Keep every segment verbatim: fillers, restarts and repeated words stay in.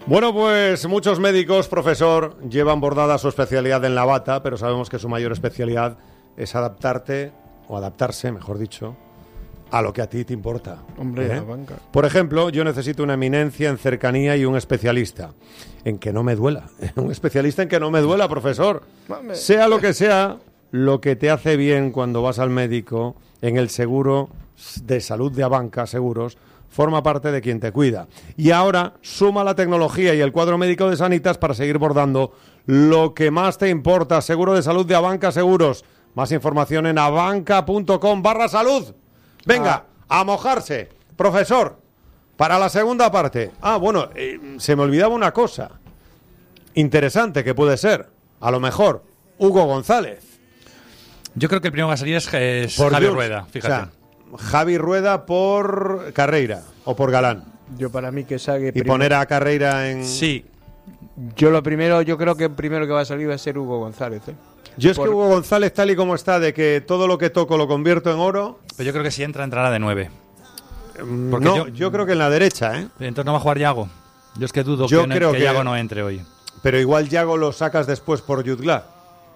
Bueno, pues muchos médicos, profesor, llevan bordada su especialidad en la bata, pero sabemos que su mayor especialidad es adaptarte, o adaptarse, mejor dicho, a lo que a ti te importa. Hombre, ¿eh? la banca. Por ejemplo, yo necesito una eminencia en cercanía y un especialista en que no me duela. Un especialista en que no me duela, profesor. Mame. Sea lo que sea, lo que te hace bien cuando vas al médico, en el seguro de salud de Abanca Seguros, forma parte de quien te cuida. Y ahora suma la tecnología y el cuadro médico de Sanitas para seguir bordando lo que más te importa. Seguro de salud de Abanca Seguros. Más información en abanca punto com barra salud. Venga, ah. a mojarse. Profesor, para la segunda parte. Ah, bueno, eh, se me olvidaba una cosa. Interesante que puede ser. A lo mejor, Hugo González. Yo creo que el primero que va a salir es, es Por Javi Jules. Rueda, fíjate. O sea, Javi Rueda por Carreira o por Galán. Yo para mí que salga Y primero. poner a Carreira en... Sí, Yo lo primero, yo creo que el primero que va a salir va a ser Hugo González, ¿eh? Yo es Por- que Hugo González, tal y como está, de que todo lo que toco lo convierto en oro, pero yo creo que si entra, entrará de nueve. mm, Porque no, yo- yo... creo que en la derecha, ¿eh? Entonces no va a jugar Yago. Yo es que dudo Yo que, no- creo que que- Yago no entre hoy. Pero igual Yago lo sacas después por Jutglar.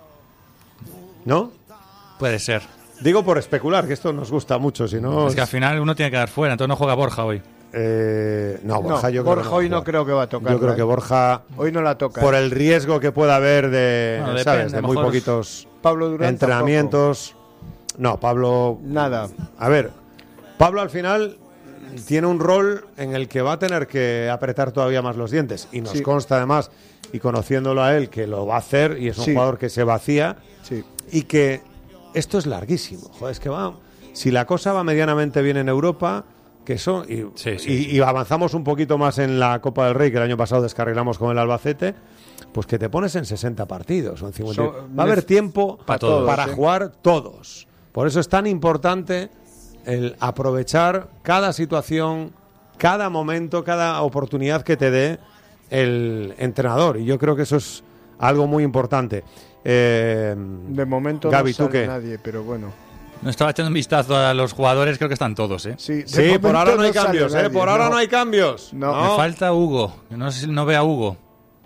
¿No? Puede ser. Digo por especular, que esto nos gusta mucho, si no... Es que al final uno tiene que dar fuera, entonces no juega Borja hoy. eh, no, Borja No, yo Borja creo que hoy va a no jugar. creo que va a tocar. Yo creo que Borja, Hoy no la toca. por el riesgo que pueda haber de, Bueno, ¿sabes? depende, De a lo muy mejor- poquitos Pablo Durán entrenamientos. No, Pablo... tampoco. Nada. A ver, Pablo al final tiene un rol en el que va a tener que apretar todavía más los dientes. Y nos Sí. consta además, y conociéndolo a él, que lo va a hacer, y es un Sí. jugador que se vacía, Sí. y que esto es larguísimo. Joder, es que va... Si la cosa va medianamente bien en Europa, que eso... Y, Sí, sí, y- sí. y avanzamos un poquito más en la Copa del Rey, que el año pasado descarrilamos con el Albacete, pues que te pones en sesenta partidos o en cincuenta. So- va a haber tiempo Pa' todos, para ¿eh? jugar todos. Por eso es tan importante el aprovechar cada situación, cada momento, cada oportunidad que te dé el entrenador. Y yo creo que eso es algo muy importante. Eh, De momento Gaby, no ¿tú sale qué? nadie, pero bueno. No estaba echando un vistazo a los jugadores, creo que están todos, ¿eh? Sí, de Sí, momento por ahora no hay sale cambios, ¿eh? nadie, Por ahora no hay cambios. No. Me falta Hugo. No sé si no ve a Hugo.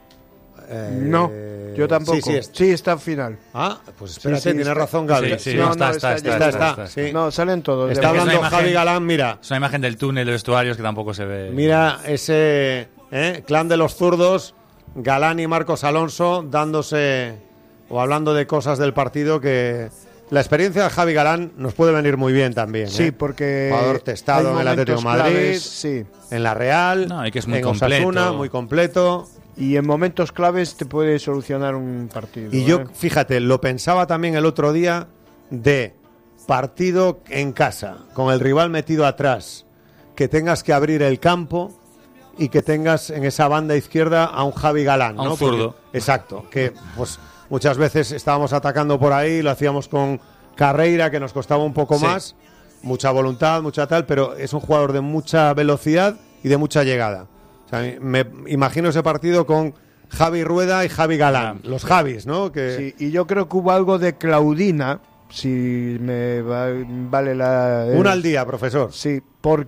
Eh, No, yo tampoco. Sí, sí, es- Sí, está al final. Ah, pues espérate, Sí, sí, tienes está- razón, Gaby. Sí, sí, No, no, está, no, está, está está, ya. está, Está, está. sí. No, salen todos. Está de Es hablando una Javi imagen- Galán, mira. Es una imagen del túnel de vestuarios que tampoco se ve. Mira ese ¿eh? clan de los zurdos, Galán y Marcos Alonso, dándose o hablando de cosas del partido que la experiencia de Javi Galán nos puede venir muy bien también. Sí, ¿eh? porque Jugador testado hay en el Atlético de momentos Madrid, claves, sí. en la Real, No, y que es muy en completo. Osasuna, muy completo. Y en momentos claves te puede solucionar un partido. Y yo, ¿eh? fíjate, lo pensaba también el otro día de partido en casa, con el rival metido atrás, que tengas que abrir el campo y que tengas en esa banda izquierda a un Javi Galán, A un ¿no? zurdo. Porque- exacto, que pues muchas veces estábamos atacando por ahí, lo hacíamos con Carreira, que nos costaba un poco Sí. más, mucha voluntad, mucha tal, pero es un jugador de mucha velocidad y de mucha llegada. O sea, me imagino ese partido con Javi Rueda y Javi Galán, los Javis, ¿no? Que Sí, y yo creo que hubo algo de Claudina, si me va- vale la... eh, una al día, profesor. Sí,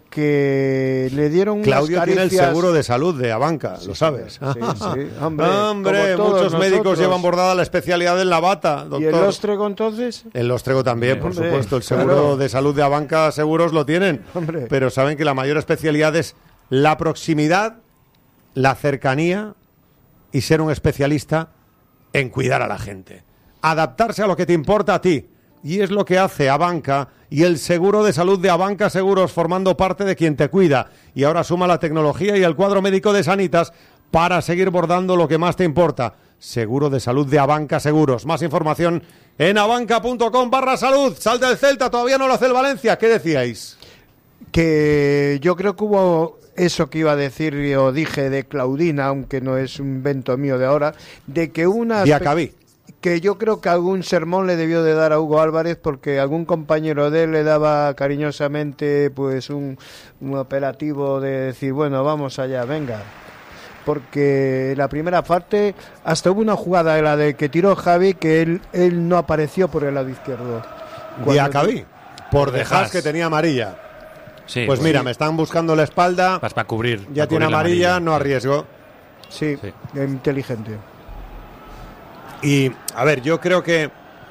porque le dieron unas Claudio tiene el caricias- seguro de salud de Abanca, lo sabes. Sí, sí, hombre, Hombre, como todos muchos médicos nosotros. llevan bordada la especialidad en la bata, doctor. ¿Y el Óstrego entonces? El Óstrego también, por Hombre, supuesto. El seguro claro. de salud de Abanca Seguros lo tienen. Hombre. Pero saben que la mayor especialidad es la proximidad, la cercanía y ser un especialista en cuidar a la gente. Adaptarse a lo que te importa a ti. Y es lo que hace Abanca y el seguro de salud de Abanca Seguros, formando parte de quien te cuida. Y ahora suma la tecnología y el cuadro médico de Sanitas para seguir bordando lo que más te importa. Seguro de salud de Abanca Seguros. Más información en abanca punto com barra salud. Salta el Celta, todavía no lo hace el Valencia. ¿Qué decíais? Que yo creo que hubo eso que iba a decir o dije de Claudina, aunque no es un invento mío de ahora, de que una... Diacabí. Que yo creo que algún sermón le debió de dar a Hugo Álvarez porque algún compañero de él le daba cariñosamente pues un, un apelativo de decir, bueno, vamos allá, venga. Porque la primera parte, hasta hubo una jugada, la de que tiró Javi, que él, él no apareció por el lado izquierdo. Cuando- Diacabí. Por dejar Dejas. que tenía amarilla. Sí, Pues mira, me están buscando la espalda. Vas para cubrir. Ya para tiene cubrir la amarilla, no arriesgo. Sí, Sí. inteligente. Y, a ver, yo creo que...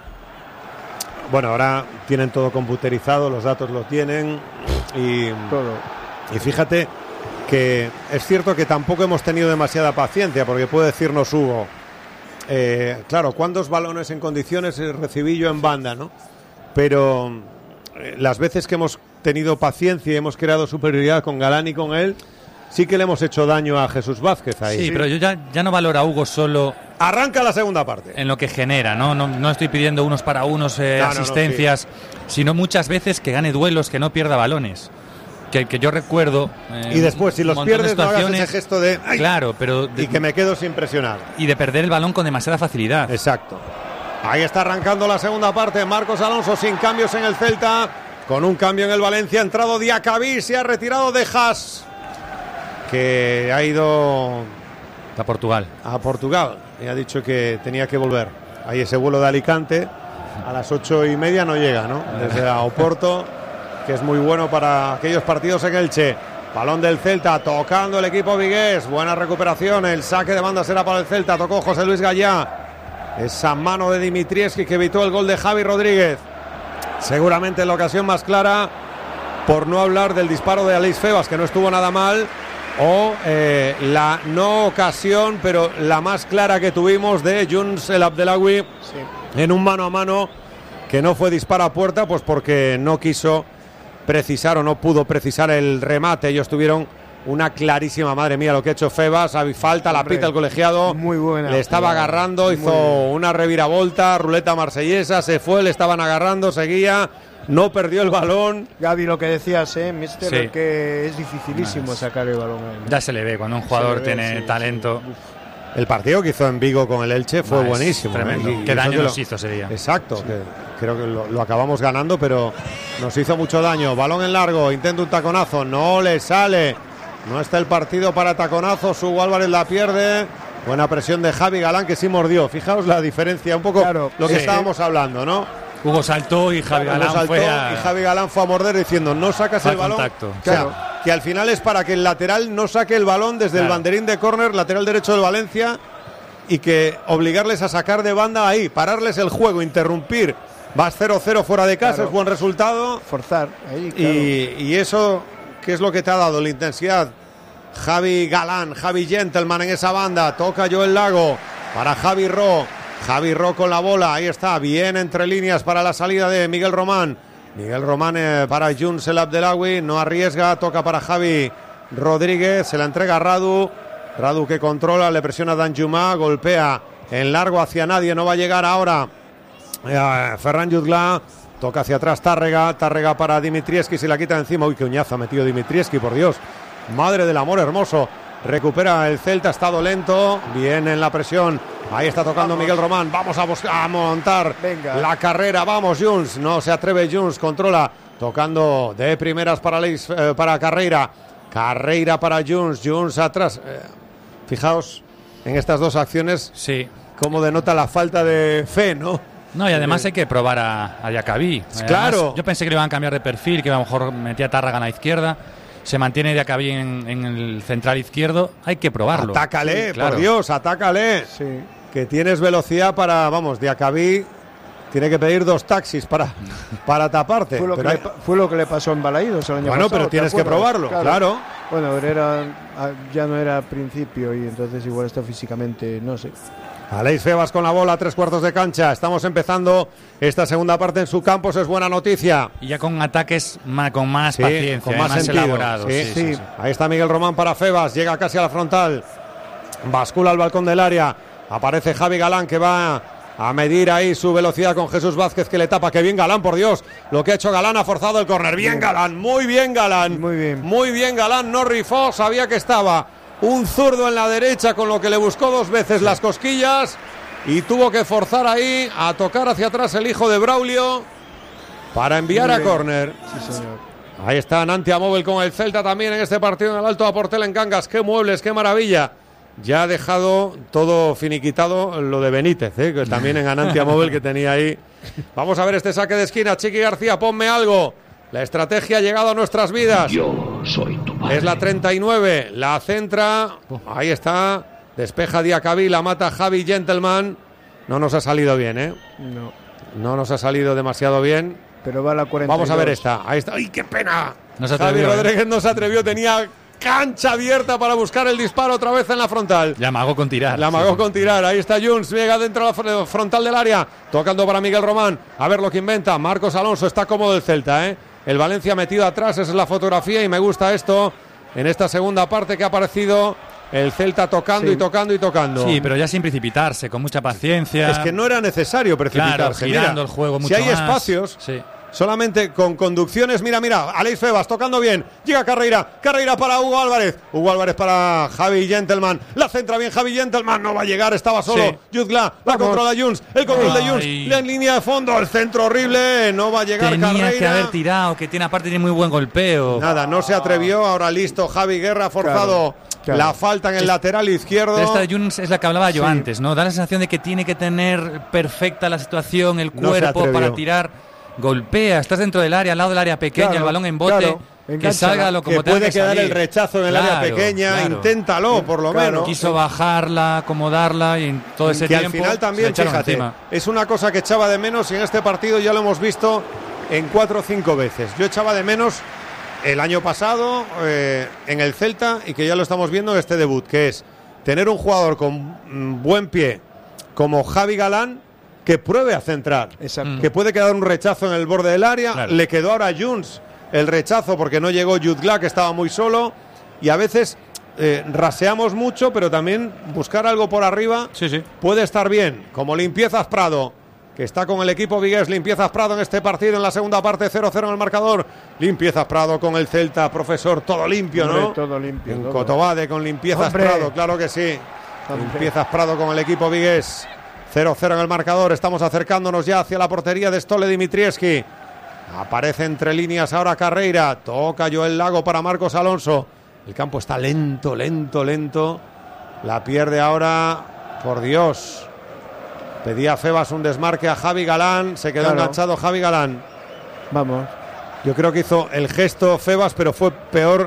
Bueno, ahora tienen todo computerizado, los datos los tienen y... Todo. Y fíjate que es cierto que tampoco hemos tenido demasiada paciencia, porque puede decirnos Hugo, eh, claro, ¿cuántos balones en condiciones recibí yo en banda, no? Pero eh, las veces que hemos tenido paciencia y hemos creado superioridad con Galán y con él, sí que le hemos hecho daño a Jesús Vázquez ahí. Sí, pero yo ya, ya no valoro a Hugo solo Arranca la segunda parte. en lo que genera, ¿no? No, no estoy pidiendo unos para unos, eh, No, no, no, asistencias, sino muchas veces que gane duelos, que no pierda balones. Que, que yo recuerdo... eh, Y después, si un los montón de pierdes, no hagas situaciones, ese gesto de... ¡ay! Claro, pero... de- Y que me quedo sin presionar. y de perder el balón con demasiada facilidad. Exacto. Ahí está arrancando la segunda parte. Marcos Alonso sin cambios en el Celta. Con un cambio en el Valencia. Ha entrado Diacabí. Se ha retirado de Haas, que ha ido A Portugal. a Portugal y ha dicho que tenía que volver. Ahí ese vuelo de Alicante. A las ocho y media no llega, ¿no? Desde a Oporto, que es muy bueno para aquellos partidos en Elche. Balón del Celta, tocando el equipo vigués. Buena recuperación. El saque de banda será para el Celta. Tocó José Luis Gallá. Esa mano de Dimitrievski que evitó el gol de Javi Rodríguez. Seguramente la ocasión más clara, por no hablar del disparo de Aleix Febas, que no estuvo nada mal, o eh, la no ocasión, pero la más clara que tuvimos de Younes El Abdelawi Sí. en un mano a mano, que no fue disparo a puerta, pues porque no quiso precisar o no pudo precisar el remate. Ellos tuvieron una clarísima, madre mía, lo que ha hecho Febas. Había falta, la Hombre, pita el colegiado. muy buena Le estaba jugada. agarrando, Muy hizo bien. una reviravolta, ruleta marsellesa, se fue, le estaban agarrando, seguía, no perdió el balón. Gaby, lo que decías, ¿eh, mister? Sí. Que es dificilísimo Bueno, sacar el balón ahí. Ya se le ve cuando un jugador Se le ve, tiene sí, talento. sí. Uf. El partido que hizo en Vigo con el Elche fue Ah, es buenísimo. tremendo. ¿eh? Y- Qué y daño eso que nos lo- hizo ese día. Exacto, que creo que lo, lo acabamos ganando, pero nos hizo mucho daño. Balón en largo, intenta un taconazo, no le sale. No está el partido para taconazos. Hugo Álvarez la pierde. Buena presión de Javi Galán, que sí mordió. Fijaos la diferencia, un poco Claro, lo que sí. estábamos hablando, ¿no? Hugo saltó y Javi Claro, Galán saltó fue a... y Javi Galán fue a morder diciendo no sacas Fue el al balón. contacto. O sea, Claro. que al final es para que el lateral no saque el balón desde el Claro. banderín de córner, lateral derecho del Valencia, y que obligarles a sacar de banda ahí, pararles el juego, interrumpir. Vas cero cero fuera de casa, Claro. es buen resultado. Forzar. Ahí, claro. Y, y eso, ¿qué es lo que te ha dado? La intensidad. Javi Galán, Javi Gentleman en esa banda. Toca Joel Lago para Javi Ro. Javi Ro con la bola. Ahí está, bien entre líneas para la salida de Miguel Román. Miguel Román eh, para Younes El Abdelawi. No arriesga, toca para Javi Rodríguez. Se la entrega a Radu. Radu que controla, le presiona a Danjuma. Golpea en largo hacia nadie. No va a llegar ahora eh, Ferran Jutgla. Toca hacia atrás Tárrega. Tárrega para Dimitrievski. Se la quita encima. Uy, qué uñazo ha metido Dimitrievski, por Dios. Madre del amor hermoso. Recupera el Celta, ha estado lento. Bien en la presión. Ahí está tocando Vamos. Miguel Román. Vamos a, buscar, a montar Venga. la carrera. Vamos, Younes. No se atreve Younes. Controla. Tocando de primeras para, Leis, eh, para Carreira. Carreira para Younes. Younes atrás. Eh, fijaos en estas dos acciones Sí. cómo denota la falta de fe, ¿no? No, y además hay que probar a, a Diacabí. Además, Claro. Yo pensé que le iban a cambiar de perfil, que a lo mejor metía a Tárraga a la izquierda. Se mantiene Diacabí en, en el central izquierdo. Hay que probarlo. Atácale, Sí, claro. por Dios, atácale. Sí. Que tienes velocidad para, vamos, Diacabí tiene que pedir dos taxis para, para taparte. Fue lo, Pero que hay- le, pa- fue lo que le pasó en Balaídos el año Bueno, pasado. pero ¿te tienes que acuerdas? probarlo, claro. Bueno, pero era, ah, ya no era principio y entonces igual está físicamente, no sé. Aleix Febas con la bola, tres cuartos de cancha. Estamos empezando esta segunda parte en su campo, eso es buena noticia. Y ya con ataques ma- con más Sí, paciencia, con y más más, sentido. elaborados. Sí, Sí, sí. sí, sí. Ahí está Miguel Román para Febas, llega casi a la frontal. Bascula al balcón del área. Aparece Javi Galán que va a medir ahí su velocidad con Jesús Vázquez que le tapa. Qué bien Galán, por Dios. Lo que ha hecho Galán, ha forzado el córner. Bien Galán, muy bien Galán. Muy bien. Muy bien Galán, no rifó, sabía que estaba un zurdo en la derecha con lo que le buscó dos veces las cosquillas y tuvo que forzar ahí a tocar hacia atrás el hijo de Braulio para enviar Muy a bien. córner. Sí, señor. Ahí está Nantia Móvil con el Celta también en este partido en el Alto Aportel en Cangas. Qué muebles, qué maravilla. Ya ha dejado todo finiquitado lo de Benítez, ¿eh? Que también en Anantia Móvil que tenía ahí. Vamos a ver este saque de esquina. Chiqui García, ponme algo. La estrategia ha llegado a nuestras vidas. Yo soy tu padre. Es la treinta y nueve. La centra. Ahí está. Despeja Diacabí, la mata Javi Gentleman. No nos ha salido bien, ¿eh? No. No nos ha salido demasiado bien. Pero va a la cuarenta y dos. Vamos a ver esta. Ahí está. ¡Ay, qué pena! No se Javi atrevió, Rodríguez ¿eh? no se atrevió. Tenía cancha abierta para buscar el disparo otra vez en la frontal. La amagó con tirar. La amagó sí. con tirar. Ahí está Junts. Llega dentro de la frontal del área. Tocando para Miguel Román. A ver lo que inventa. Marcos Alonso. Está cómodo el Celta, ¿eh? El Valencia metido atrás. Esa es la fotografía y me gusta esto. En esta segunda parte que ha aparecido el Celta tocando sí. y tocando y tocando. Sí, pero ya sin precipitarse, con mucha paciencia. Es que no era necesario precipitarse. Claro, girando Mira, el juego mucho si hay más. espacios, Sí. solamente con conducciones. Mira, mira, Alex Febas tocando bien. Llega Carreira, Carreira para Hugo Álvarez. Hugo Álvarez para Javi Gentleman. La centra bien Javi Gentleman. No va a llegar, estaba solo. Sí. Jutgla, la controla Junts. El control de Junts. Ay. La en línea de fondo. El centro horrible. No va a llegar Tenía Carreira. que haber tirado, que tiene aparte tiene muy buen golpeo. Nada, no se atrevió. Ahora listo, Javi Guerra ha forzado Claro, claro. la falta en el lateral izquierdo. Esta de Junts es la que hablaba yo Sí. antes, ¿no? Da la sensación de que tiene que tener perfecta la situación, el No se cuerpo atrevió. para tirar. Golpea, estás dentro del área, al lado del área pequeña, Claro, el balón en bote, claro. que Engánchalo. salga lo como que tenga puede que quedar salir. el rechazo en el Claro, área pequeña. claro. Inténtalo, por lo Claro. menos. Quiso bajarla, acomodarla y en todo ese que tiempo al final se también, echaron fíjate, encima. es una cosa que echaba de menos y en este partido ya lo hemos visto en cuatro o cinco veces. Yo echaba de menos el año pasado eh, en el Celta y que ya lo estamos viendo en este debut, que es tener un jugador con mm, buen pie como Javi Galán que pruebe a centrar, Exacto. que puede quedar un rechazo en el borde del área. Claro. Le quedó ahora a Junts el rechazo porque no llegó Jutgla, que estaba muy solo, y a veces eh, raseamos mucho, pero también buscar algo por arriba Sí, sí. puede estar bien, como Limpiezas Prado, que está con el equipo vigués. Limpiezas Prado en este partido, en la segunda parte, cero cero en el marcador. Limpiezas Prado con el Celta, profesor, todo limpio, ¿no? Hombre, todo limpio. En todo. Cotobade con Limpiezas Hombre. Prado, claro que sí. Hombre. Limpiezas Prado con el equipo vigués. cero cero en el marcador, estamos acercándonos ya hacia la portería de Stole Dimitrievski. Aparece entre líneas ahora Carreira, toca Joel Lago para Marcos Alonso. El campo está lento, lento, lento. La pierde ahora, por Dios. Pedía Febas un desmarque a Javi Galán, se quedó Claro. enganchado Javi Galán. Vamos. Yo creo que hizo el gesto Febas, pero fue peor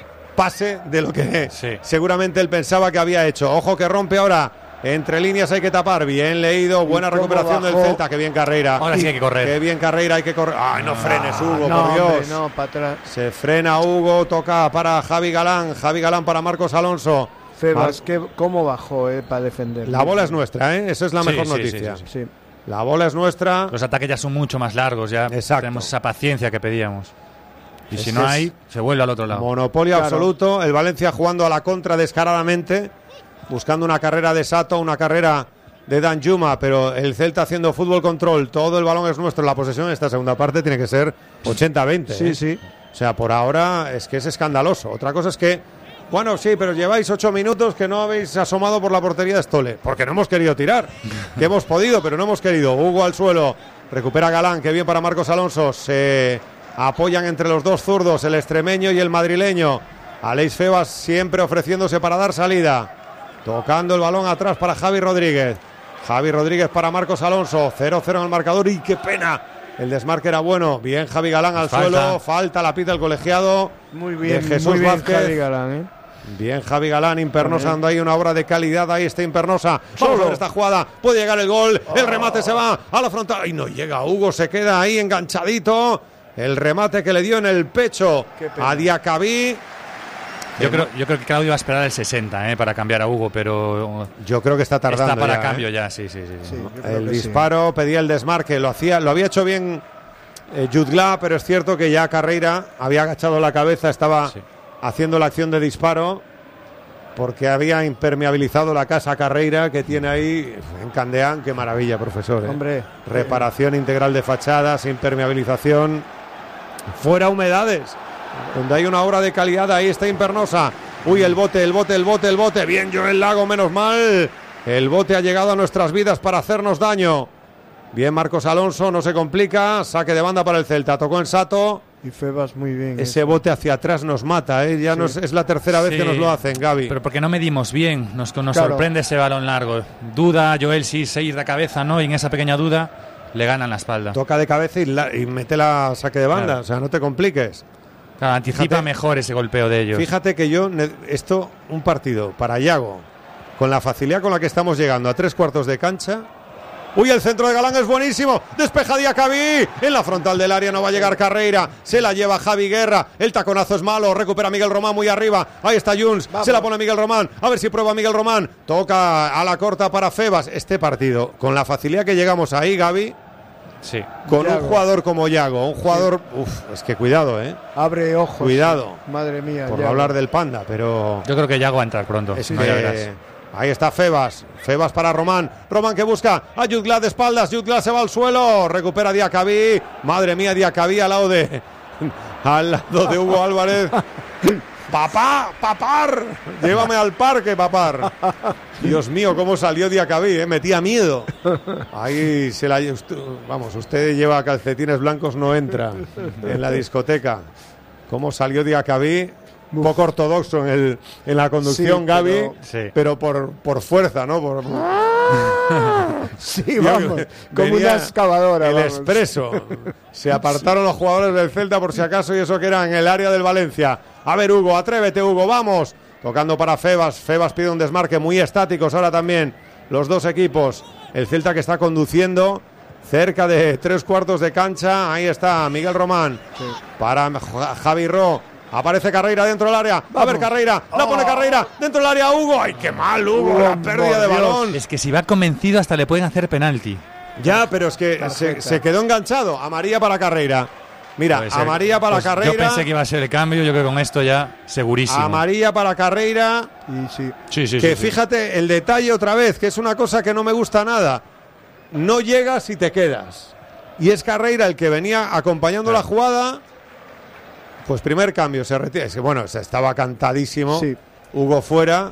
pase de lo que Sí. seguramente él pensaba que había hecho. Ojo que rompe ahora. Entre líneas hay que tapar. Bien leído. Buena cómo recuperación del bajó. Celta. Qué bien Carreira. Ahora sí hay que correr. Qué bien Carreira. Hay que correr. Ay, no frenes, Hugo, no, por Dios. hombre, no, para atrás. Se frena Hugo. Toca para Javi Galán. Javi Galán para Marcos Alonso. Febas, Mar- que, ¿cómo bajó eh, para defender? La bola es nuestra, ¿eh? Esa es la Sí, mejor sí, noticia. sí, sí, Sí. La bola es nuestra. Los ataques ya son mucho más largos, ya Exacto. tenemos esa paciencia que pedíamos. Y Ese si no es hay, se vuelve al otro lado. Monopolio Claro. absoluto. El Valencia jugando a la contra descaradamente. Buscando una carrera de Sato, una carrera de Danjuma, pero el Celta haciendo fútbol control. Todo el balón es nuestro. La posesión en esta segunda parte tiene que ser ochenta veinte. Sí, ¿eh? sí. O sea, por ahora es que es escandaloso. Otra cosa es que, bueno, sí, pero lleváis ocho minutos que no habéis asomado por la portería de Stole. Porque no hemos querido tirar. Que hemos podido, pero no hemos querido. Hugo al suelo. Recupera Galán. Qué bien para Marcos Alonso. Se apoyan entre los dos zurdos, el extremeño y el madrileño. Aleix Febas siempre ofreciéndose para dar salida. Tocando el balón atrás para Javi Rodríguez. Javi Rodríguez para Marcos Alonso. cero cero en el marcador. Y qué pena. El desmarque era bueno. Bien Javi Galán al Falta. suelo. Falta, la pita el colegiado. Muy bien, de Jesús muy bien Vázquez. Javi Galán, ¿eh? Bien Javi Galán, Impernosa Bien. dando ahí una obra de calidad. Ahí está Impernosa. Vamos a ver esta jugada. Puede llegar el gol. El remate se va a la frontal. Y no llega Hugo. Se queda ahí enganchadito. El remate que le dio en el pecho Qué pena. a Diacabí. Yo creo, yo creo que Claudio va a esperar el sesenta eh, para cambiar a Hugo, pero Yo creo que está tardando. está para ya, cambio ¿eh? ya, sí, sí, sí. Sí, yo creo El que disparo, pedía el desmarque, lo hacía, lo había hecho bien eh, Jutgla, pero es cierto que ya Carreira había agachado la cabeza, estaba Sí. haciendo la acción de disparo porque había impermeabilizado la casa Carreira que tiene ahí en Candeán. Qué maravilla, profesor. sí. ¿eh? Hombre, Reparación integral de fachadas, impermeabilización, fuera humedades, donde hay una obra de calidad. Ahí está Impernosa. Uy, el bote, el bote, el bote, el bote. Bien, Joel Lago, menos mal. El bote ha llegado a nuestras vidas para hacernos daño. Bien, Marcos Alonso, no se complica. Saque de banda para el Celta. Tocó en Sato. y Febas muy bien. Ese bote hacia atrás nos mata, ¿eh? Ya Sí. nos, es la tercera vez Sí. que nos lo hacen, Gaby. Pero porque no medimos bien, nos, nos Claro. sorprende ese balón largo. Duda, Joel sí se ir de cabeza, ¿no? Y en esa pequeña duda le ganan la espalda. Toca de cabeza y, la- y mete la saque de banda. Claro. O sea, no te compliques. Claro, anticipa Fíjate- mejor ese golpeo de ellos. Fíjate que yo, ne- esto, un partido para Yago, con la facilidad con la que estamos llegando a tres cuartos de cancha. Uy, el centro de Galán es buenísimo. Despeja Diacabí. En la frontal del área no va a llegar Carreira. Se la lleva Javi Guerra. El taconazo es malo. Recupera Miguel Román muy arriba. Ahí está Junts. Se la pone Miguel Román. A ver si prueba Miguel Román. Toca a la corta para Febas. Este partido, con la facilidad que llegamos ahí, Gaby. Sí. Con Yago. un jugador como Yago. Un jugador. Sí. Uf, es que cuidado, ¿eh? Abre ojos. Cuidado. Madre mía. Por no Yago. hablar del Panda, pero. Yo creo que Yago va a entrar pronto. Es no, ya verás. que... Ahí está Febas, Febas para Román, Román que busca a Jutgla de espaldas, Jutgla se va al suelo, recupera Diacabí, madre mía Diacabí al lado de al lado de Hugo Álvarez. Papá, papar, llévame al parque, papar. Dios mío, cómo salió Diacabí, ¿eh? Metía miedo. Ahí se la vamos, usted lleva calcetines blancos, no entra en la discoteca. Cómo salió Diacabí. Un poco ortodoxo en, el, en la conducción, sí, Gaby, pero, sí. pero por, por fuerza, ¿no? Por, sí, vamos, como venía una excavadora. El vamos. expreso. Se apartaron sí. los jugadores del Celta por si acaso y eso que era en el área del Valencia. A ver, Hugo, atrévete, Hugo, vamos. Tocando para Febas. Febas pide un desmarque muy estáticos ahora también los dos equipos. El Celta que está conduciendo cerca de tres cuartos de cancha. Ahí está Miguel Román sí. para Javi Ro. Aparece Carreira dentro del área. Vamos. A ver, Carreira. La oh. pone Carreira dentro del área. Hugo. ¡Ay, qué mal, Hugo! Oh, la pérdida de balón. Es que si va convencido hasta le pueden hacer penalti. Ya, pero es que se, se quedó enganchado. Amarilla para Carreira. Mira, amarilla para pues Carreira. Yo pensé que iba a ser el cambio. Yo creo que con esto ya segurísimo. Amarilla para Carreira. Y sí. Sí, sí, que sí, fíjate sí. el detalle otra vez, que es una cosa que no me gusta nada. No llegas y te quedas. Y es Carreira el que venía acompañando claro. la jugada. Pues primer cambio, se retira. Es que bueno, se estaba cantadísimo. Sí. Hugo fuera.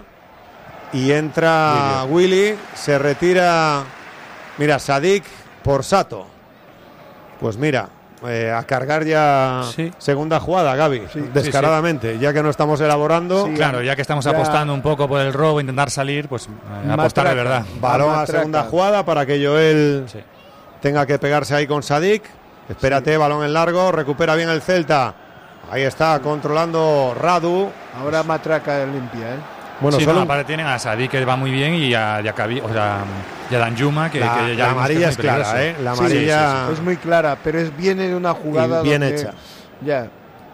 Y entra Willy. Willy. Se retira. Mira, Sadik por Sato. Pues mira, eh, a cargar ya sí. segunda jugada, Gaby. Sí. Descaradamente. Sí, sí. Ya que no estamos elaborando. Sí, claro, ya que estamos ya. apostando un poco por el robo, intentar salir, pues eh, apostar de verdad. Balón a segunda jugada para que Joel sí. tenga que pegarse ahí con Sadik. Espérate, sí. balón en largo. Recupera bien el Celta. Ahí está, controlando Radu. Ahora matraca limpia, ¿eh? Bueno, sí, solo no, aparte tienen a Sadik que va muy bien y a Diacabí, o sea, y a Danjuma que, la, que ya la amarilla es, es clara, ¿eh? La amarilla sí, sí, sí, es muy clara, pero es viene de una jugada bien donde... hecha. Ya.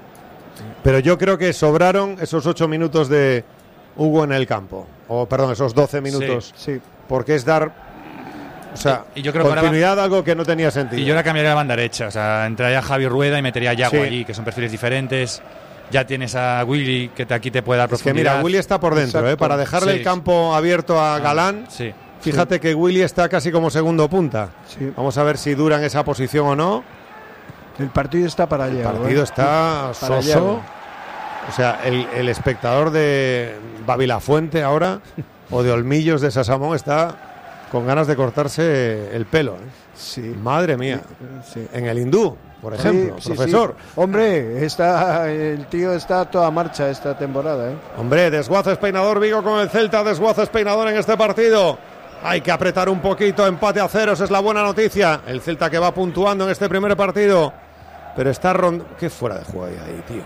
Pero yo creo que sobraron esos ocho minutos de Hugo en el campo, o perdón, esos doce minutos, sí, sí. porque es dar O sea, y yo creo continuidad, que algo que no tenía sentido. Y yo ahora cambiaría la banda derecha, o sea, entraría Javi Rueda y metería a Yago sí. allí, que son perfiles diferentes. Ya tienes a Willy, que te, aquí te puede dar profundidad. Es que mira, Willy está por dentro, ¿eh? Para dejarle sí. el campo abierto a Galán. Sí. Fíjate sí. que Willy está casi como segundo punta. Sí. Vamos a ver si dura en esa posición o no. El partido está para allá. El partido ¿eh? está para soso. Allá. O sea, el, el espectador de Babilafuente ahora, o de Olmillos de Sasamón, está con ganas de cortarse el pelo. ¿eh? Sí. Madre mía. Sí. En el hindú, por ejemplo, sí, profesor. Sí, sí. Hombre, está, el tío está a toda marcha esta temporada. ¿eh? Hombre, Desguaces Peinador, Vigo con el Celta, Desguaces Peinador en este partido. Hay que apretar un poquito, empate a ceros, es la buena noticia. El Celta que va puntuando en este primer partido. Pero está rond... ¿Qué fuera de juego hay ahí, tío?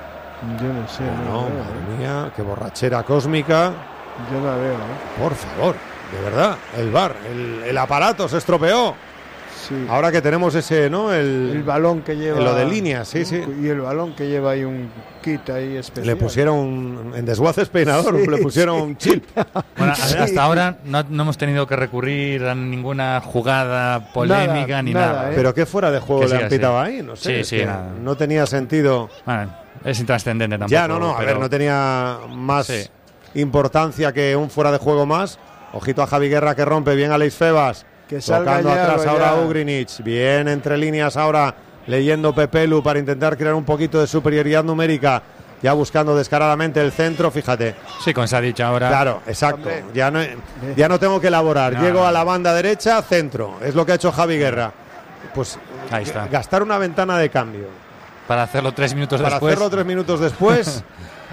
Yo no sé. No, no, madre no, mía, qué borrachera cósmica. Yo la veo, ¿eh? Por favor, de verdad, el V A R, el, el aparato se estropeó. Sí. Ahora que tenemos ese, ¿no? El, el balón que lleva... Lo de líneas, sí, sí. Y el balón que lleva ahí un kit ahí especial. Le pusieron, en Desguaces Peinador, sí, le pusieron un chip. Bueno, sí. Hasta ahora no, no hemos tenido que recurrir a ninguna jugada polémica nada, ni nada. nada. ¿eh? Pero qué fuera de juego que le han pitado ahí, no sé. Sí, sí, nada. No tenía sentido. Bueno, es intrascendente tampoco. Ya, no, no, pero... a ver, no tenía más sí. importancia que un fuera de juego más. Ojito a Javi Guerra que rompe bien a Alex Febas. Que salga tocando ya, atrás ya. ahora Ugrinic. Bien entre líneas ahora leyendo Pepelu para intentar crear un poquito de superioridad numérica. Ya buscando descaradamente el centro, fíjate. Sí, con Sadik ahora. Claro, exacto. Ya no, ya no tengo que elaborar. No. Llego a la banda derecha, centro. Es lo que ha hecho Javi Guerra. Pues ahí está. Gastar una ventana de cambio. Para hacerlo tres minutos para después. Para hacerlo tres minutos después.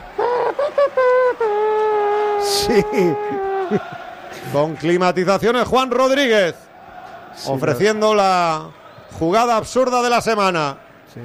Sí. Con climatizaciones, Juan Rodríguez. Sí, ofreciendo no. la jugada absurda de la semana. Sí.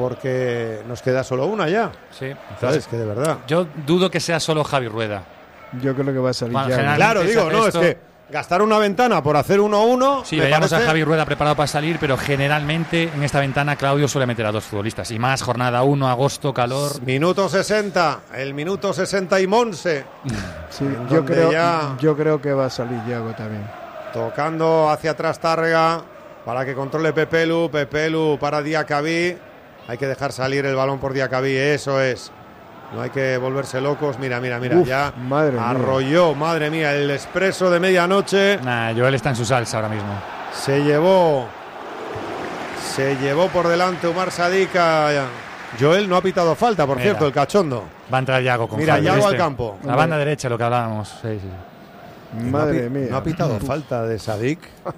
Porque nos queda solo una ya. Sí. ¿Sabes? Que de verdad. Yo dudo que sea solo Javi Rueda. Yo creo que va a salir Bueno, Yago. generalmente Claro, se digo, hace no, esto- es que gastar una ventana por hacer uno uno. Sí, me veíamos parece- a Javi Rueda preparado para salir, pero generalmente en esta ventana Claudio suele meter a dos futbolistas. Y más jornada uno, agosto, calor. Minuto sesenta, el minuto sesenta y Monse. Sí, en yo donde creo, ya- yo creo que va a salir Yago también. Tocando hacia atrás Tárrega para que controle Pepelu. Pepelu para Diacabí. Hay que dejar salir el balón por Diacabí, eso es. No hay que volverse locos. Mira, mira, mira, Uf, ya madre mía. arrolló, madre mía, el expreso de medianoche. Nah, Joel está en su salsa ahora mismo. Se llevó, se llevó por delante Umar Sadika. Joel no ha pitado falta, por Mira. cierto, el cachondo. Va a entrar Yago con Mira, Javi, Yago ¿viste? al campo. La banda derecha, lo que hablábamos. Sí, sí. No ha Madre pi- mía. No ha pitado falta de Sadik.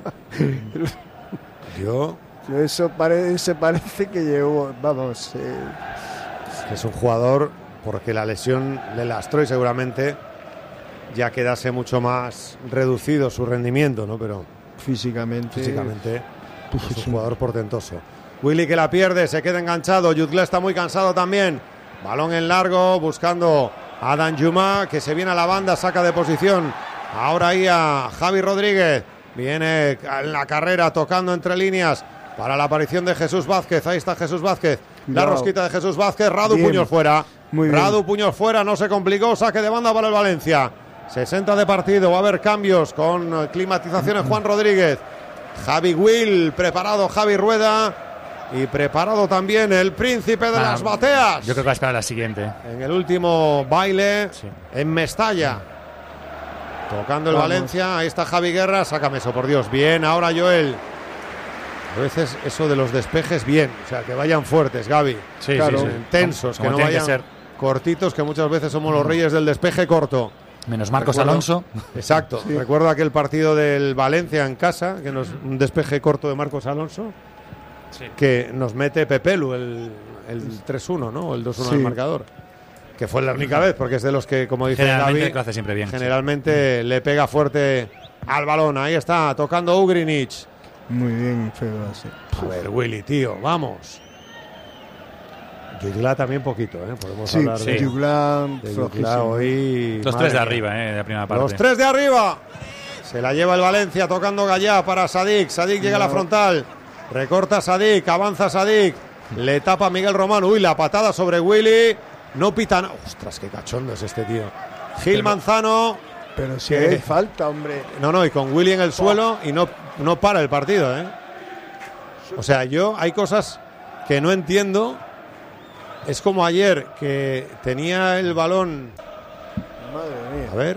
Yo, Eso parece, parece que llevó, vamos, eh, que es un jugador, porque la lesión le lastró y seguramente ya quedase mucho más reducido su rendimiento, ¿no? Pero físicamente. físicamente Pues es es un un- jugador portentoso. Willy que la pierde, se queda enganchado. Yudla está muy cansado también. Balón en largo, buscando a Adam Juma, que se viene a la banda, saca de posición. Ahora ahí a Javi Rodríguez. Viene en la carrera, tocando entre líneas para la aparición de Jesús Vázquez. Ahí está Jesús Vázquez. La Cuidado. rosquita de Jesús Vázquez. Radu Bien. Puñol fuera. Muy bien. Radu Puñol fuera, no se complicó. Saque de banda para el Valencia. sesenta de partido, va a haber cambios con eh, climatizaciones. Juan Rodríguez. Javi Will, preparado Javi Rueda y preparado también el príncipe de Ah, las bateas. Yo creo que va a esperar a la siguiente. En el último baile Sí. en Mestalla. Tocando el Vamos. Valencia, ahí está Javi Guerra, sácame eso, por Dios. Bien, ahora Joel. A veces eso de los despejes, bien, o sea, que vayan fuertes, Gaby. Sí, Claro. sí, sí. Tensos, Como que no tiene que vayan ser. cortitos, que muchas veces somos los reyes del despeje corto. Menos Marcos Recuerdo- Alonso. Exacto. Sí. Recuerdo aquel partido del Valencia en casa, que nos un despeje corto de Marcos Alonso, Sí. que nos mete Pepelu el, el tres uno, ¿no? O el dos uno Sí. del marcador. Que fue la única vez, porque es de los que, como dice Generalmente Gaby, lo hace siempre bien. sí. generalmente le pega fuerte al balón. Ahí está, tocando Ugrinic. Muy bien, feo así. A ver, Willy, tío, vamos. Yugla también poquito, ¿eh? Podemos Sí, hablar sí. de, Yuglan, de Yugla flojísimo. hoy. Los madre tres de mía. arriba, eh, de la primera parte. Los tres de arriba. Se la lleva el Valencia tocando Gallá para Sadik. Sadik llega a la No. frontal. Recorta Sadik, avanza Sadik. Le tapa Miguel Román. Uy, la patada sobre Willy. No pita nada. Ostras, qué cachondo es este tío. Gil Manzano. Pero si ¿Qué? hay falta, hombre. No, no, y con Willy en el suelo y no, no para el partido, ¿eh? O sea, yo hay cosas que no entiendo. Es como ayer que tenía el balón. Madre mía. A ver.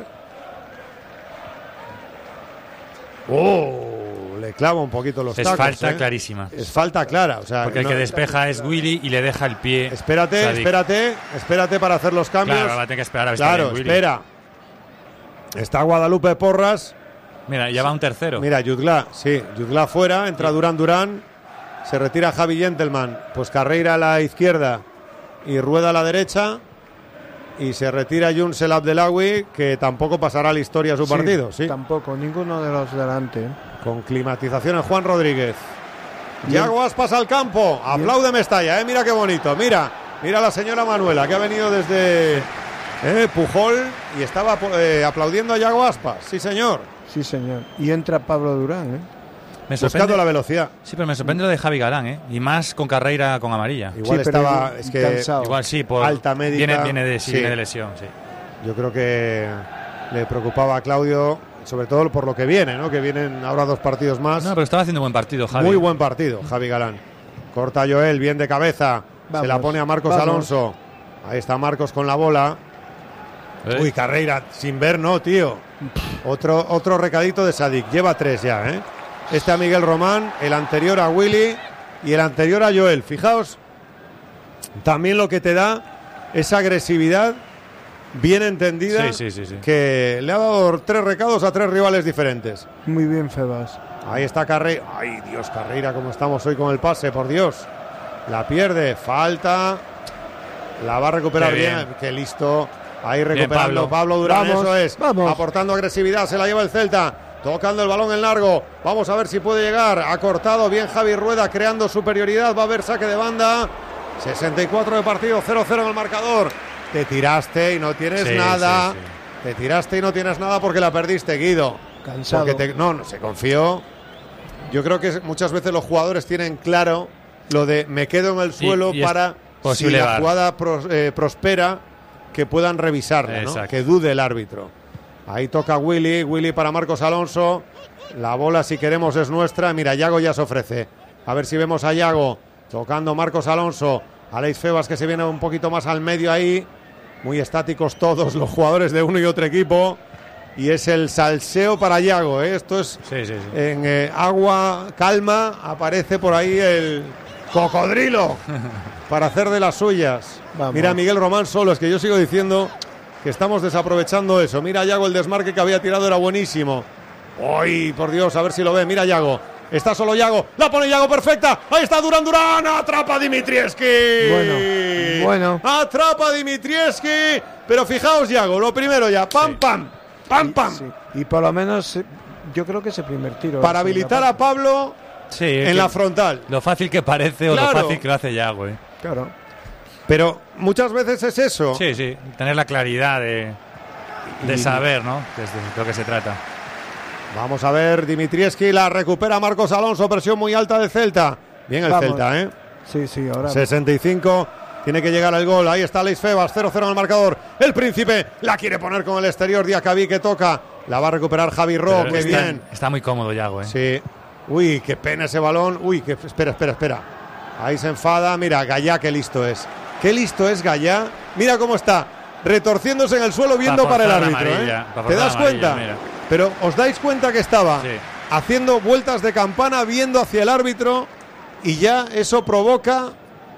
¡Oh! Le clava un poquito los Es tacos. falta ¿eh? clarísima. Es falta clara. O sea, Porque el no- que despeja es Willy y le deja el pie. Espérate, Sadik. espérate, espérate para hacer los cambios. Claro, va a tener que esperar a ver si Claro, está bien Willy. espera. Está Guadalupe Porras. Mira, ya va un tercero. Mira, Yudla, sí, Yudla fuera, entra Durán Durán, se retira Javi Gentleman, pues Carreira a la izquierda y Rueda a la derecha y se retira Junsel Abdelawi, que tampoco pasará a la historia su Sí, partido, sí, Tampoco, ninguno de los delante. ¿eh? con climatización en Juan Rodríguez. Yago Aspas al campo, aplaude Mestalla, eh, mira qué bonito, mira, mira la señora Manuela que ha venido desde eh, Pujol y estaba eh, aplaudiendo a Yago Aspas, sí señor, Sí, señor. Y entra Pablo Durán, ¿eh? Me buscando sorprende, la velocidad. sí, pero me sorprende lo de Javi Galán, ¿eh? Y más con Carreira con amarilla. Igual Sí, pero estaba, es es que cansado. Igual sí, por Alta médica, Viene, viene de, sí, sí. viene de lesión, sí. yo creo que le preocupaba a Claudio, sobre todo por lo que viene, ¿no? Que vienen ahora dos partidos más. No, pero estaba haciendo buen partido, Javi. Muy buen partido, Javi Galán. Corta Joel, bien de cabeza. Vamos, se la pone a Marcos vamos. Alonso. Ahí está Marcos con la bola. ¿Eh? Uy, Carreira, sin ver, no, tío. Otro, otro recadito de Sadik. Lleva tres ya, ¿eh? Este a Miguel Román, el anterior a Willy y el anterior a Joel. Fijaos, también lo que te da esa agresividad bien entendida, Sí, sí, sí, sí. que le ha dado tres recados a tres rivales diferentes. Muy bien, Febas. Ahí está Carreira. Ay, Dios, Carreira, cómo estamos hoy con el pase, por Dios. La pierde, falta. La va a recuperar Qué bien. bien. Qué listo. Ahí recuperando Pablo. Pablo, Durán, Vamos, eso es. vamos. Aportando agresividad, se la lleva el Celta. Tocando el balón en largo. Vamos a ver si puede llegar. Ha cortado bien Javi Rueda, creando superioridad. Va a haber saque de banda. sesenta y cuatro de partido, cero cero en el marcador. Te tiraste y no tienes Sí, nada. sí, sí. Te tiraste y no tienes nada porque la perdiste, Guido. Cansado. Porque te, no, no, se confió. Yo creo que muchas veces los jugadores tienen claro lo de me quedo en el suelo y, y para, si la bar. jugada pros, eh, prospera, que puedan revisarla, ¿no? Que dude el árbitro. Ahí toca Willy, Willy para Marcos Alonso. La bola, si queremos, es nuestra. Mira, Yago ya se ofrece. A ver si vemos a Yago tocando Marcos Alonso. Aleix Febas, que se viene un poquito más al medio ahí. Muy estáticos todos los jugadores de uno y otro equipo. Y es el salseo para Yago, ¿eh? Esto es sí, sí, sí. en eh, agua, calma. Aparece por ahí el cocodrilo para hacer de las suyas. Vamos. Mira, Miguel Román solo. Es que yo sigo diciendo que estamos desaprovechando eso. Mira, Yago, el desmarque que había tirado era buenísimo. ¡Ay, por Dios! A ver si lo ve. Mira, Yago. Está solo Yago. La pone Yago perfecta. Ahí está Durán Durán. Atrapa a Dimitrievski. Bueno, bueno. Atrapa a Dimitrievski. Pero fijaos, Yago. Lo primero ya. Pam, sí. pam. Pam, pam. Sí, sí. Y por lo menos yo creo que ese primer tiro. Para habilitar a Pablo sí, en la frontal. Lo fácil que parece claro. o lo fácil que lo hace Yago. ¿eh? Claro. Pero muchas veces es eso. Sí, sí. Tener la claridad de, de y... saber, ¿no? Que es de lo que se trata. Vamos a ver, Dimitrievski la recupera Marcos Alonso, presión muy alta de Celta. Bien el Vamos. Celta, ¿eh? Sí, sí, ahora. sesenta y cinco, tiene que llegar el gol. Ahí está Aleix Febas, cero cero en el marcador. El Príncipe la quiere poner con el exterior. Diacabí que toca. La va a recuperar Javi Ro, qué está, bien. Está muy cómodo Yago, ¿eh? Sí. Uy, qué pena ese balón. Uy, que espera, espera, espera. Ahí se enfada. Mira, Gallá, qué listo es. Qué listo es Gallá. Mira cómo está. Retorciéndose en el suelo viendo para, para el árbitro, amarilla, ¿eh? ¿Te das cuenta? Mira. Pero os dais cuenta que estaba sí. haciendo vueltas de campana, viendo hacia el árbitro, y ya eso provoca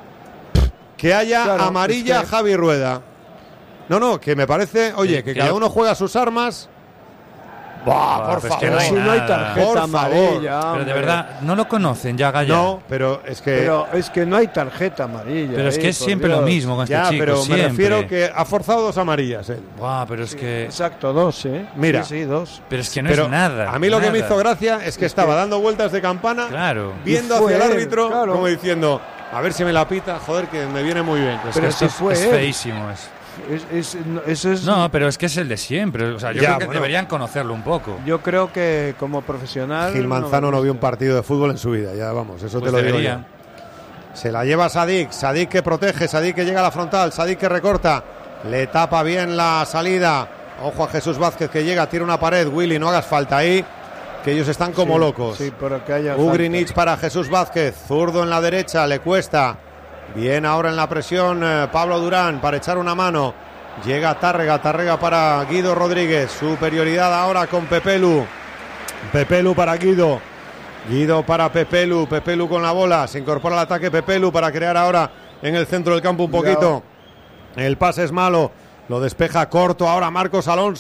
que haya claro, amarilla es que... Javi Rueda. No, no, que me parece, oye, sí, que, que cada yo... uno juega sus armas. Buah, por pues favor. Que no hay si no hay tarjeta amarilla. Pero de verdad, no lo conocen ya, Gallá. No, pero es que. Pero es que no hay tarjeta amarilla. Pero es que eh, es siempre Dios. lo mismo con este ya, chico. Pero siempre. me refiero que ha forzado dos amarillas él. Buah, pero es sí, que. Exacto, dos, ¿eh? Mira. Sí, sí, dos. Pero es que no pero es nada. A mí lo nada. que me hizo gracia es que es estaba que... dando vueltas de campana, claro. viendo hacia el árbitro, claro. como diciendo, a ver si me la pita, joder, que me viene muy bien. Pues pero que si es, fue es él. feísimo. Es. Es, es, eso es... No, pero es que es el de siempre. O sea, yo ya, creo que bueno. deberían conocerlo un poco. Yo creo que como profesional... Gil Manzano no, no vio un partido de fútbol en su vida, ya vamos, eso pues te lo debería. digo yo. Se la lleva Sadik, Sadik que protege, Sadik que llega a la frontal, Sadik que recorta, le tapa bien la salida. Ojo a Jesús Vázquez que llega, tira una pared. Willy, no hagas falta ahí, que ellos están como sí, locos. Sí, pero que haya Ugrinic para Jesús Vázquez, zurdo en la derecha, le cuesta. Bien ahora en la presión eh, Pablo Durán para echar una mano. Llega Tárrega, Tárrega para Guido Rodríguez. Superioridad ahora con Pepelu. Pepelu para Guido. Guido para Pepelu. Pepelu con la bola. Se incorpora al ataque Pepelu para crear ahora en el centro del campo un poquito. El pase es malo. Lo despeja corto ahora Marcos Alonso.